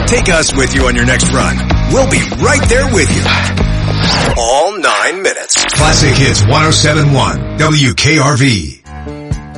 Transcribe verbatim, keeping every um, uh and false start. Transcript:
Take us with you on your next run. We'll be right there with you. All nine minutes. Classic Hits one oh seven point one W K R V.